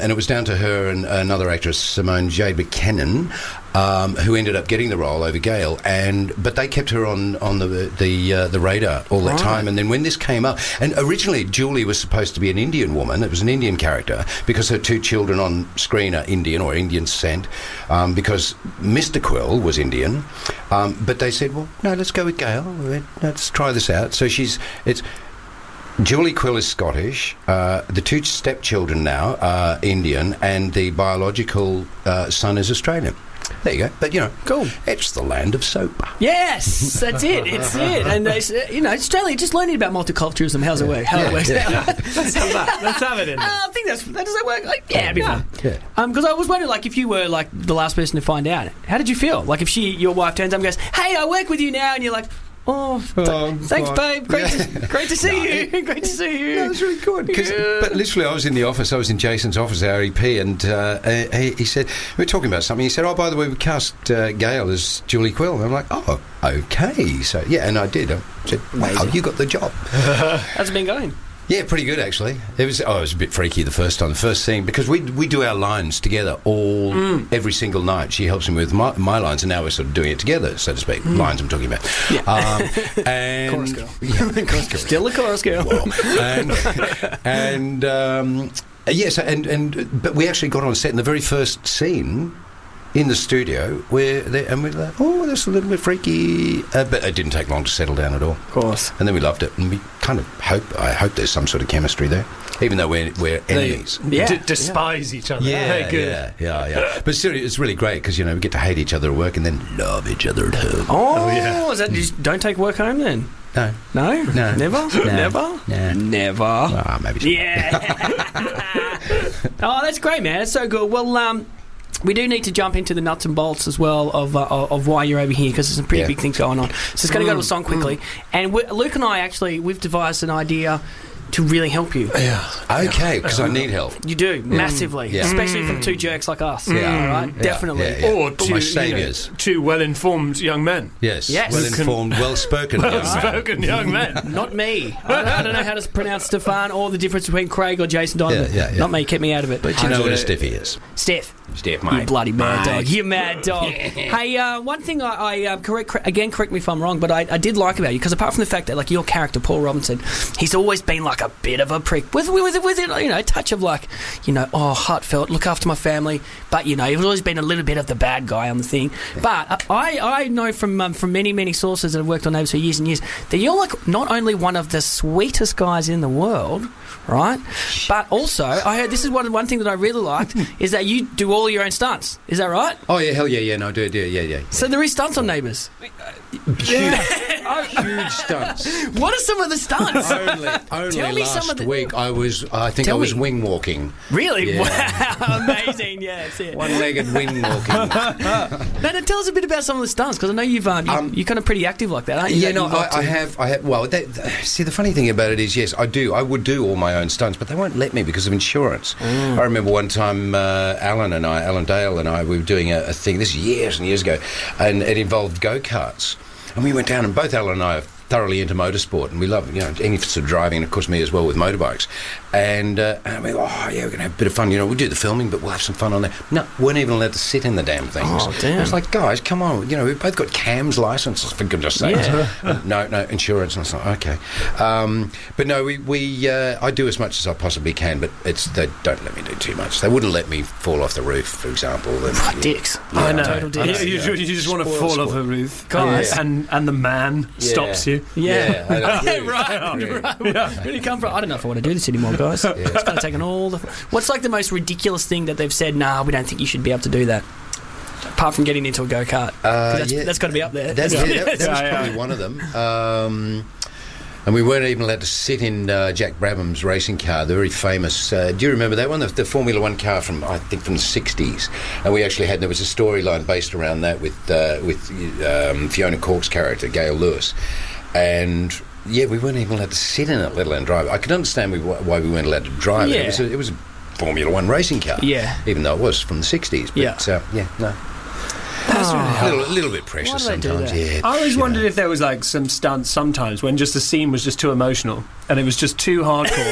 and it was down to her and another actress, Simone J. Buchanan, who ended up getting the role over Gail, but they kept her on the radar all that time. And then when this came up, and originally Julie was supposed to be an Indian woman. It was an Indian character because her two children on screen are Indian or Indian descent, because Mr. Quill was Indian, but they said, well, no, let's go with Gail. Let's try this out. So it's Julie Quill is Scottish. The two stepchildren now are Indian, and the biological son is Australian. There you go. But, cool. It's the land of soap. Yes, that's it. It's it. And, Australia, just learning about multiculturalism, how's it work? How it works. Let's have it in there. I think does that work? It'd be fun. Yeah. Because I was wondering, if you were, the last person to find out, how did you feel? If your wife turns up and goes, hey, I work with you now, and you're like, thanks, babe. Great to see you. Great to see you. No, it was really good. But literally, I was in the office. I was in Jason's office, our EP, and he said, we were talking about something. He said, oh, by the way, we cast Gail as Julie Quill. And I'm like, oh, okay. So, yeah, and I did. I said, wow, you got the job. How's it been going? Yeah, pretty good, actually. It was a bit freaky the first scene, because we do our lines together every single night. She helps me with my lines, and now we're sort of doing it together, so to speak. Lines I'm talking about. Yeah. And chorus girl. Yeah, chorus girl. Still a chorus girl. But we actually got on set in the very first scene in the studio and we're like, oh, that's a little bit freaky, but it didn't take long to settle down at all. Of course. And then we loved it, and we kind of I hope there's some sort of chemistry there, even though we're enemies. Despise each other. Yeah, good. Yeah. But still, it's really great because we get to hate each other at work and then love each other at home. Is that just don't take work home then? No. Never. No. Never. Oh, maybe. Yeah. Oh, that's great, man. That's so good. Well, we do need to jump into the nuts and bolts as well of why you're over here, because there's some pretty big things going on. So it's going to go to a song quickly. And Luke and I we've devised an idea to really help you. Yeah. Okay, because I need help. You do, massively. Yeah. Especially from two jerks like us. Yeah. All right? Yeah. Definitely. Yeah. Or my saviours. Two well-informed young men. Yes. Yes. Well-informed, well-spoken young men. Well-spoken young men. Not me. I don't know how to pronounce Stefan or the difference between Craig or Jason Donovan. Yeah. Not me. Keep me out of it. But you know what a stiffy is. Steph, mate. You bloody mad dog. You mad dog. Hey, one thing I correct me if I'm wrong, but I did like about you, because apart from the fact that your character Paul Robinson, he's always been a bit of a prick with it, a touch of heartfelt, look after my family, but he's always been a little bit of the bad guy on the thing. But I know from many sources that have worked on Neighbours for years and years that you're not only one of the sweetest guys in the world, right? But also, I heard this is one thing that I really liked is that you do all your own stunts. Is that right? Oh yeah, hell yeah, no, I do, yeah. So there is stunts on Neighbours. Huge stunts. What are some of the stunts? Only Tell me last some of the week I was wing walking. Really? Yeah. Wow, amazing. Yeah, that's it. One-legged wing walking. Now, tell us a bit about some of the stunts, because I know you're kind of pretty active like that, aren't you? Yeah, no, I have. Well, see, the funny thing about it is, yes, I do. I would do all my own stunts, but they won't let me because of insurance. I remember one time Alan Dale and I, we were doing a thing, this is years and years ago, and it involved go-karts. And we went down, and both Alan and I are thoroughly into motorsport, and we love any sort of driving, and of course me as well with motorbikes. And we go, we're going to have a bit of fun. We'll do the filming, but we'll have some fun on there. No, weren't even allowed to sit in the damn things. Oh, damn. I was like, guys, come on. We've both got CAMS licenses, for goodness sakes. Yeah. No, insurance. And I was like, okay. But no, I do as much as I possibly can, but they don't let me do too much. They wouldn't let me fall off the roof, for example. Dicks. Yeah, I know. Total dicks. You just want to fall off a roof. Guys. And the man stops you. Yeah. Right. Where do you come from? I don't know if I want to do this anymore, guys. It's kind of taken all the... What's the most ridiculous thing that they've said, nah, we don't think you should be able to do that? Apart from getting into a go-kart. That's got to be up there. That was probably one of them. And we weren't even allowed to sit in Jack Brabham's racing car, the very famous... do you remember that one? The Formula One car from the 60s. And we actually there was a storyline based around that with Fiona Cork's character, Gail Lewis. And... yeah, we weren't even allowed to sit in it, let alone drive. I could understand why we weren't allowed to drive it. It was a Formula One racing car. Yeah. Even though it was from the 60s. But, no. That's a little bit precious sometimes. Yeah. I always wondered if there was some stunts sometimes when just the scene was just too emotional and it was just too hardcore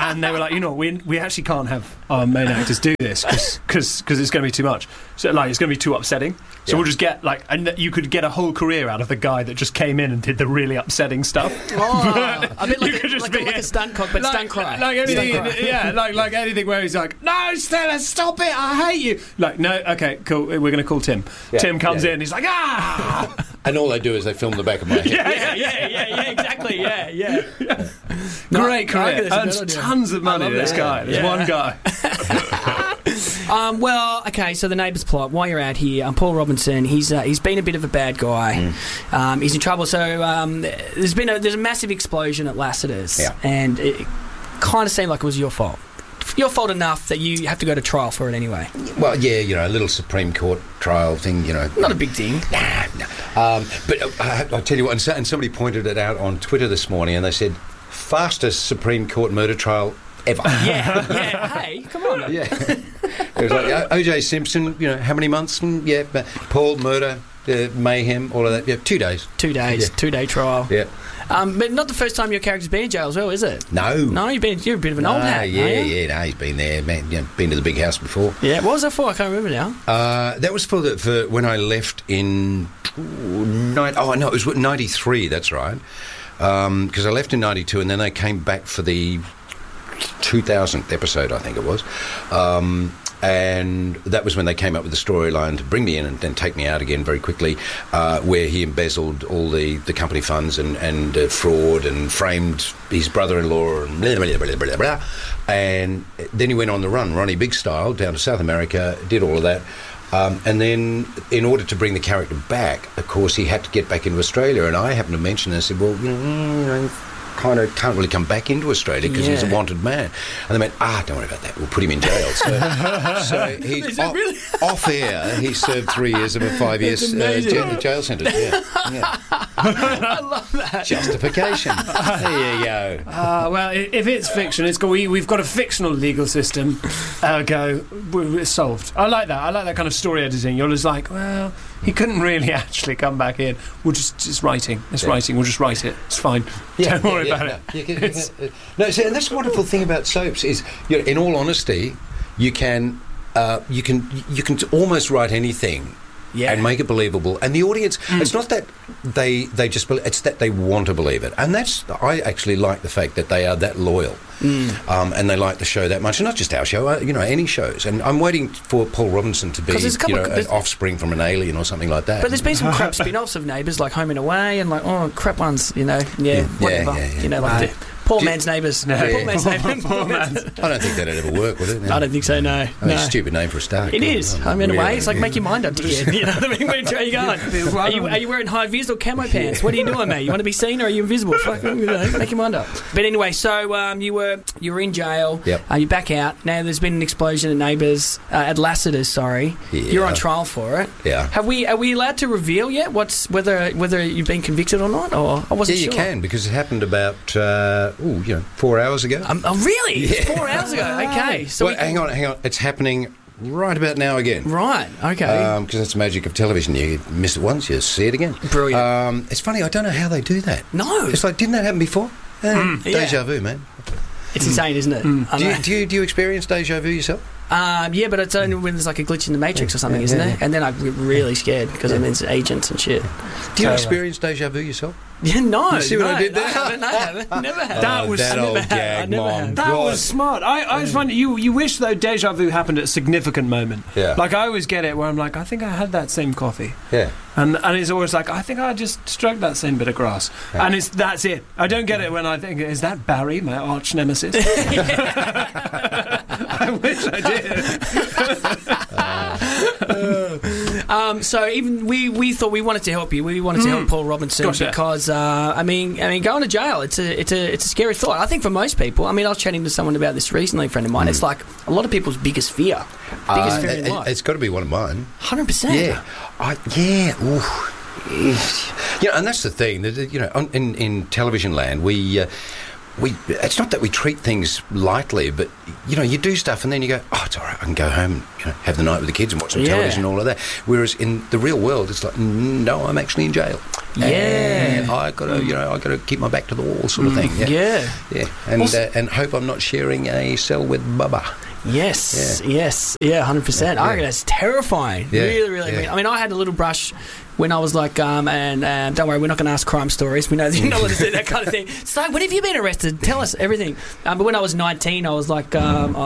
and they were like, we actually can't have our main actors do this because it's going to be too much. So like it's going to be too upsetting. So we'll just get and you could get a whole career out of the guy that just came in and did the really upsetting stuff. A bit like a stunt cock, but stunt cry. Like anything, like anything where he's like, no, Stella, stop it, I hate you. Like, no, okay, cool, we're going to call Tim. Tim comes in, he's like, ah! And all they do is they film the back of my head. Yeah, exactly, yeah. Great career, earns tons of money, this guy. There's one guy. Well, okay, so the Neighbours plot, while you're out here, Paul Robinson, he's been a bit of a bad guy. He's in trouble, so there's a massive explosion at Lassiter's, and it kind of seemed like it was your fault. Your fault enough that you have to go to trial for it anyway. Well, yeah, a little Supreme Court trial thing, Not a big thing. Nah. But I'll tell you what, and somebody pointed it out on Twitter this morning, and they said, fastest Supreme Court murder trial ever. Yeah. Hey, come on. Yeah. It was like O.J. Simpson, how many months? Paul, murder, mayhem, all of that. Yeah, 2 days. 2 days, 2 day trial. Yeah. But not the first time your character's been in jail as well, is it? No, you're a bit of an old hat. Yeah, no, he's been there, man. Been to the big house before. Yeah, what was that for? I can't remember now. That was for when I left in it was 93. That's right. Because I left in 92, and then they came back for the 2000th episode, I think it was. And that was when they came up with the storyline to bring me in and then take me out again very quickly, where he embezzled all the company funds and fraud and framed his brother-in-law and blah, blah, blah, blah, blah. And then he went on the run, Ronnie Big style, down to South America, did all of that. And then, in order to bring the character back, of course, he had to get back into Australia. And I happened to mention this. I said, well, kind of can't really come back into Australia because he's a wanted man. And they went, don't worry about that. We'll put him in jail. So he's off air. He served 3 years of a 5 year jail sentence. Yeah. I love that. Justification. There you go. Well, if it's fiction, it's cool. We've got a fictional legal system. It's solved. I like that. I like that kind of story editing. You're just like, well, he couldn't really actually come back in. We'll just writing. It's writing. We'll just write it. It's fine. Don't worry about it. No, see, and that's the wonderful thing about soaps is, in all honesty, you can almost write anything. And make it believable. And the audience, it's not that they just believe, it's that they want to believe it. And I actually like the fact that they are that loyal. And they like the show that much. And not just our show, any shows. And I'm waiting for Paul Robinson to be, an offspring from an alien or something like that. But there's been some crap spin-offs of Neighbours, like Home and Away, and crap ones, whatever. Like the Poor man's Neighbours. No. Poor man's Neighbours. I don't think that'd ever work, would it? No. I don't think so, no. Stupid name for a start. It is. Home and Away. It's like, make your mind up, dickhead. You know what I mean? Where are you going? Are you wearing high-vis or camo pants? What are you doing, mate? You want to be seen or are you invisible? Make your mind up. But anyway, so you were in jail. Yep. You're back out. Now there's been an explosion at Neighbours, at Lassiter's, sorry. Yeah. You're on trial for it. Yeah. Are we allowed to reveal yet whether you've been convicted or not? Or I wasn't sure. Yeah, you can, because it happened about 4 hours ago. Oh, really? Yeah. 4 hours ago. Okay. So hang on. It's happening right about now again. Right. Okay. Because that's the magic of television. You miss it once, you see it again. Brilliant. It's funny. I don't know how they do that. No. It's like, didn't that happen before? Deja vu, man. It's insane, isn't it? Do you experience deja vu yourself? Yeah, but it's only when there's like a glitch in the Matrix or something, isn't there? And then I'm really scared because it means agents and shit. Do you experience deja vu yourself? Yeah, no. You see what I did there? I haven't. Never have. That was that old gag, Mom. That was smart. I was finding you wish though deja vu happened at a significant moment. Yeah. Like I always get it where I'm like, I think I had that same coffee. Yeah. And it's always like, I think I just struck that same bit of grass. Yeah. And that's it. I don't get it when I think, is that Barry, my arch nemesis? I wish I did. So even we thought we wanted to help you. We wanted to help Paul Robinson because I mean going to jail, it's a scary thought. I think for most people. I mean, I was chatting to someone about this recently, a friend of mine. It's like a lot of people's biggest fear. Biggest fear in life. It's got to be one of mine. 100%. Yeah. And that's the thing. That in television land, we it's not that we treat things lightly, but you do stuff and then you go, oh, it's all right, I can go home, have the night with the kids and watch some television and all of that. Whereas in the real world, it's like, no, I'm actually in jail. Yeah, and I gotta keep my back to the wall, sort of thing. Yeah. And hope I'm not sharing a cell with Bubba. Yes, 100%. I reckon that's terrifying. Yeah. Really, really. Yeah. I mean, I had a little brush when I was like, and don't worry, we're not going to ask crime stories. We know that you're not allowed to do that kind of thing. So, when have you been arrested? Tell us everything. But when I was 19, I was like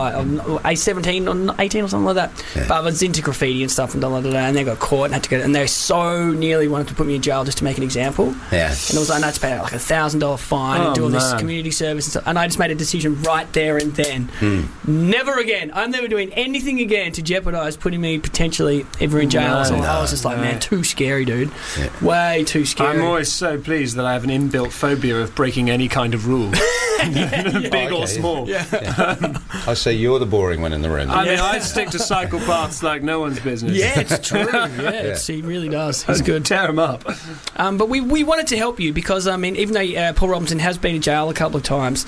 17 or 18 or something like that. Yeah. But I was into graffiti and stuff and and then got caught and had to go. And they so nearly wanted to put me in jail just to make an example. Yeah. And it was like, I had to pay like $1,000 fine and do all this community service and stuff. And I just made a decision right there and then. Never again. I'm never doing anything again to jeopardise putting me potentially ever in jail. So I was just like, man, too scary, dude. Yeah. Way too scary. I'm always so pleased that I have an inbuilt phobia of breaking any kind of rule, big or small. Yeah. I say you're the boring one in the room. I mean, I stick to psychopaths like no one's business. Yeah, it's true. He really does. He's good. Tear him up. But we wanted to help you because, I mean, even though Paul Robinson has been in jail a couple of times,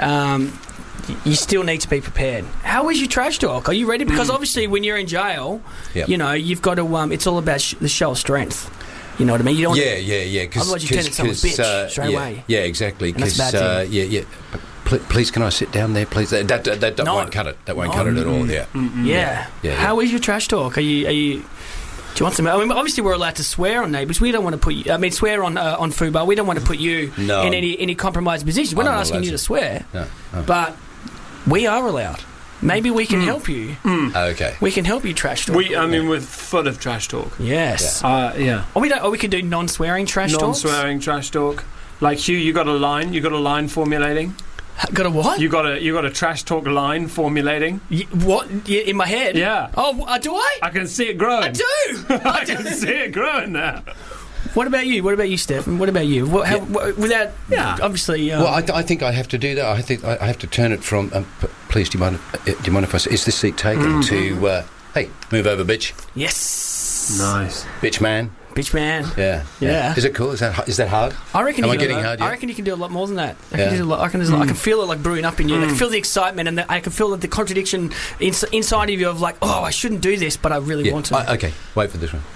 you still need to be prepared. How is your trash talk? Are you ready? Because obviously when you're in jail, you've got to, it's all about the show of strength. You know what I mean? You don't otherwise you turn into someone's bitch straight away. Yeah, exactly. Because Please, can I sit down there, please? That won't cut it. That won't cut it at all. Yeah. How is your trash talk? Are you? Do you want some? I mean, obviously we're allowed to swear on Neighbours. We don't want to put you. I mean, swear on Fubar. We don't want to put you in any compromised position. We're not asking you to swear, but we are allowed. Maybe we can help you. Okay. We can help you trash talk. We're full of trash talk. Yes. Or we can do non-swearing trash talk. Non-swearing trash talk. Like Hugh, you got a line formulating. Got a what? You got a trash talk line formulating. What? In my head? Yeah. Oh, do I? I can see it growing. I do. I can see it growing now. What about you, Steph? What about you? Without obviously. Well, I think I have to do that. I think I have to turn it from. Please, do you mind if I say, is this seat taken? To hey, move over, bitch. Yes. Nice. Bitch man. Bitch man. Yeah. Is it cool? Is that hard? I reckon. Am I getting hard? I reckon you can do a lot more than that. I can feel it like brewing up in you. I can feel the excitement and I can feel the contradiction inside of you of like, oh, I shouldn't do this, but I really want to. Okay, wait for this one.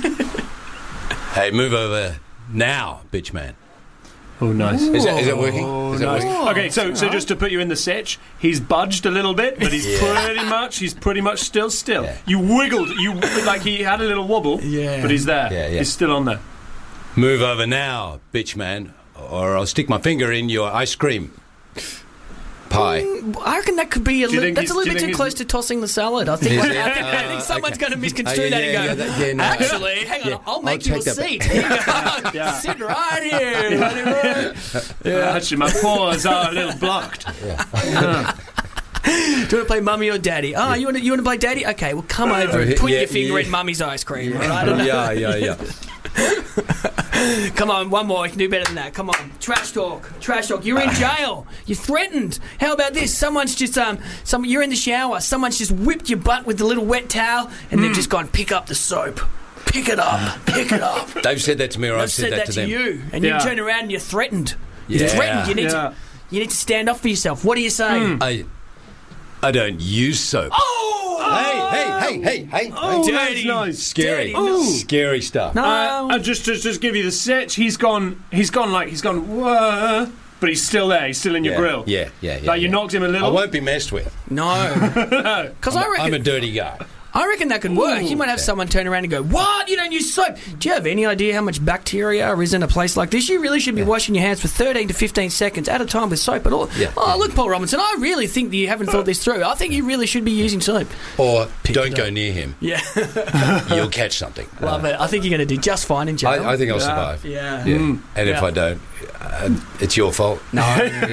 Hey, move over now, bitch man. Oh, nice. Is that working? Okay, so just to put you in the sitch, he's budged a little bit, but he's pretty much still. Yeah. You wiggled, like he had a little wobble, but he's there. Yeah. He's still on there. Move over now, bitch man, or I'll stick my finger in your ice cream pie. I reckon that could be that's a little bit too close to tossing the salad. I think someone's going to misconstrue that and go, actually, hang on, I'll make you a seat. Sit right here. Actually, my paws are a little blocked. Do you want to play mummy or daddy? Oh, you want to play daddy? Okay, well, come over and put your finger in mummy's ice cream. Right? Yeah. Come on, one more. You can do better than that. Come on. Trash talk. You're in jail. You're threatened. How about this? Someone's just you're in the shower. Someone's just whipped your butt with the little wet towel, and they've just gone, pick up the soap. Pick it up. They've said that to me, or I've said that to them. You, and you turn around and you're threatened. You're threatened. You need to stand up for yourself. What do you say? I don't use soap. Oh! Hey! Oh, dirty. Nice. Scary. Scary stuff. No. Just give you the sitch. He's gone, whoa, but he's still there. He's still in your grill. Yeah. Like you knocked him a little. I won't be messed with. No. Because I'm a dirty guy. I reckon that could work. You might have someone turn around and go, what? You don't use soap? Do you have any idea how much bacteria is in a place like this? You really should be washing your hands for 13 to 15 seconds at a time with soap at all. Look, Paul Robinson, I really think that you haven't thought this through. I think you really should be using soap. Or don't go near him. Yeah. You'll catch something. Love it. I think you're going to do just fine in jail. I think I'll survive. Yeah. And if I don't, it's your fault. No.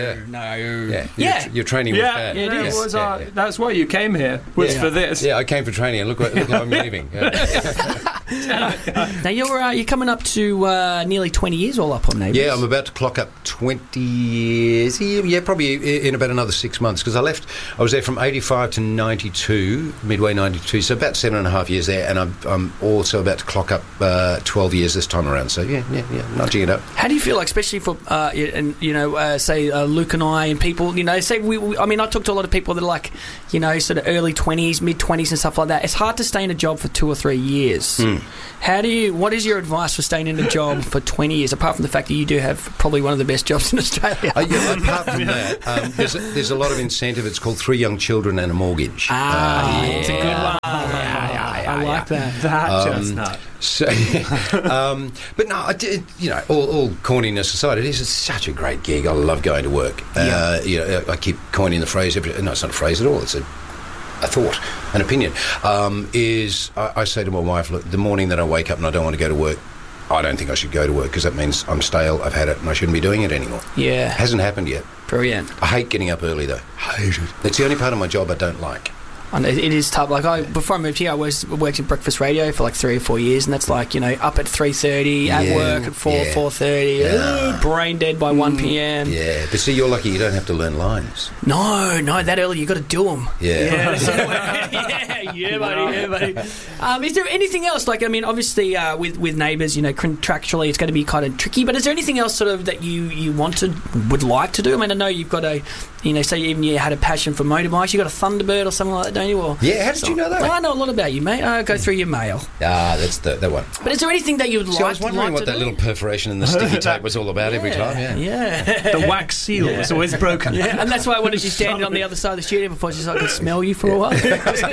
Your training was bad. Yeah, it is. That's why you came here, was for this. Yeah, I came for training, and look how I'm leaving. Now you're coming up to nearly 20 years all up on Neighbours. Yeah, I'm about to clock up 20 years. Yeah, probably in about another 6 months, because I was there from 85 to 92, midway 92, so about 7.5 years there, and I'm also about to clock up 12 years this time around. So yeah, nudging it up. How do you feel like, especially for say Luke and I and people, say I mean, I talk to a lot of people that are like, sort of early 20s, mid 20s and stuff like that. It's hard to stay in a job for 2 or 3 years. What is your advice for staying in a job for 20 years, apart from the fact that you do have probably one of the best jobs in Australia? Apart from that, there's a lot of incentive. It's called 3 young children and a mortgage. It's a good one. I like that. That's not. So, but no, all corniness aside, it is such a great gig. I love going to work. I keep coining the phrase. No, it's not a phrase at all. It's a thought, an opinion. I say to my wife, look, the morning that I wake up and I don't want to go to work, I don't think I should go to work, because that means I'm stale, I've had it, and I shouldn't be doing it anymore. Yeah. Hasn't happened yet. Brilliant. I hate getting up early, though. Hate it. That's the only part of my job I don't like. And it is tough. Like before I moved here, I worked in breakfast radio for like 3 or 4 years, and that's like up at 3:30, at work at 4:30, brain dead by 1 p.m. Yeah, but see, you're lucky you don't have to learn lines. No, that early you got to do them. Yeah, buddy. Is there anything else? Like, I mean, obviously with Neighbours, contractually it's going to be kind of tricky. But is there anything else sort of that you would like to do? I mean, I know you've got say even you had a passion for motorbikes. You got a Thunderbird or something like that, don't you? Or, yeah, how did you know that? I know a lot about you, mate. I go through your mail. That's that one. But is there anything that you would I was wondering what that little perforation in the sticky tape was all about every time. Yeah. The wax seal was always broken. Yeah, and that's why I wanted you standing on the other side of the studio before, just so I could smell you for a while.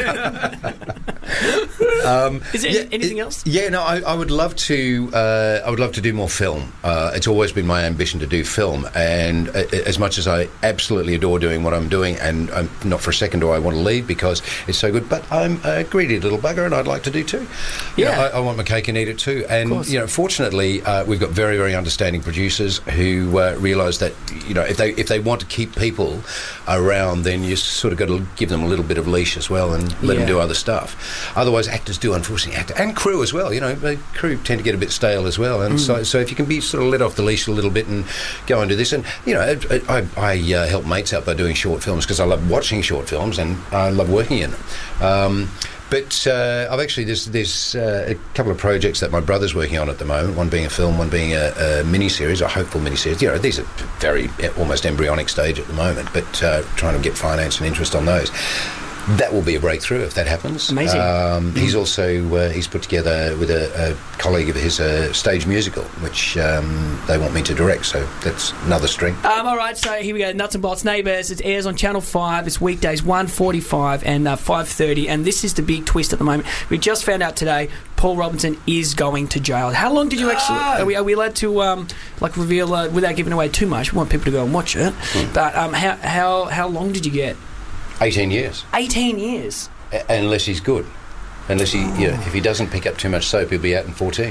Is there anything else? Yeah, no, I would love to. I would love to do more film. It's always been my ambition to do film, and as much as I absolutely adore doing what I'm doing, and not for a second do I want to leave because it's so good. But I'm a greedy little bugger, and I'd like to do too. I want my cake and eat it too. And fortunately, we've got very, very understanding producers who realise that if they want to keep people around, then you sort of got to give them a little bit of leash as well and let them do other stuff. Otherwise, actors do, unfortunately, and crew as well. The crew tend to get a bit stale as well. And so if you can be sort of let off the leash a little bit and go and do this, and I help mates out by doing short films because I love watching short films and I love working in them. But I've actually there's a couple of projects that my brother's working on at the moment. One being a film, one being a mini-series, a hopeful mini-series. These are very almost embryonic stage at the moment, but trying to get finance and interest on those. That will be a breakthrough if that happens. Amazing. He's also he's put together with a colleague of his a stage musical, which they want me to direct. So that's another string. All right, so here we go. Nuts and Bolts Neighbours. It airs on Channel 5. It's weekdays 1:45 and 5:30. And this is the big twist at the moment. We just found out today Paul Robinson is going to jail. How long did you actually? Are we allowed to reveal without giving away too much? We want people to go and watch it. But how long did you get? 18 years. 18 years? Unless he's good. Unless he, if he doesn't pick up too much soap, he'll be out in 14.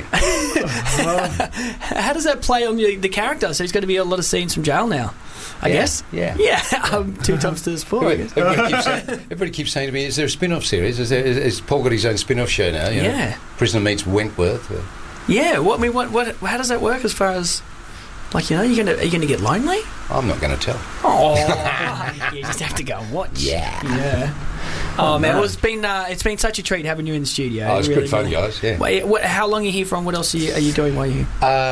How does that play on the character? So he's going to be a lot of scenes from jail now, I guess? Yeah. 2 times to the 4, I guess. Everybody keeps saying to me, is there a spin-off series? Is Paul got his own spin-off show now? Yeah. Prisoner Meets Wentworth. Yeah. What? How does that work as far as... are you gonna get lonely? I'm not going to tell. Oh, you just have to go and watch. Yeah. Oh man, it's been such a treat having you in the studio. Oh, it's really good fun, guys. Yeah. How long are you here from? What else are you doing while you're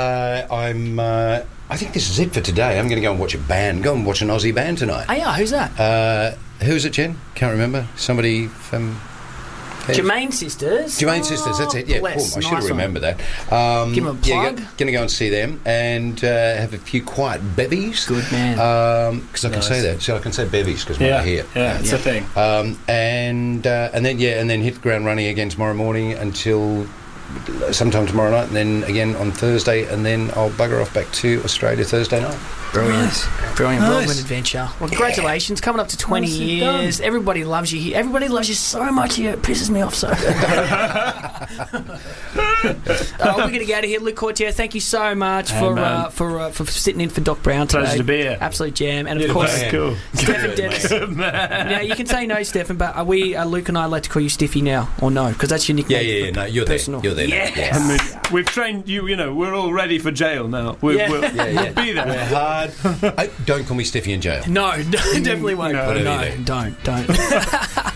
here? I think this is it for today. I'm going to go and watch a band. Go and watch an Aussie band tonight. Oh yeah, who's that? Who's it, Jen? Can't remember. Somebody from. Jermaine Sisters. Jermaine Sisters, that's it. Yeah, cool. I should have remembered that. Give them a plug. Yeah, going to go and see them and have a few quiet bevies. Good man. Because I can say that. So I can say bevies because we're here. Yeah, it's a thing. And then hit the ground running again tomorrow morning until sometime tomorrow night, and then again on Thursday, and then I'll bugger off back to Australia Thursday night. Brilliant. Whirlwind adventure. Well, congratulations. Coming up to 20 years. Done. Everybody loves you here. Everybody loves you so much here. It pisses me off so. We're going to get out of here. Luke Courtier, thank you so much for sitting in for Doc Brown today. Pleasure to be here. Absolute jam. And of course, Stefan Dennis. Now, you can say no, Stefan, but Luke and I like to call you Stiffy now, or no, because that's your nickname. Yeah. No, you're personal. There. you're there. Yes. I mean, we've trained you. You know, we're all ready for jail now. We'll be there. We're hard. Don't call me Steffi in jail. No, definitely won't. No, No, don't.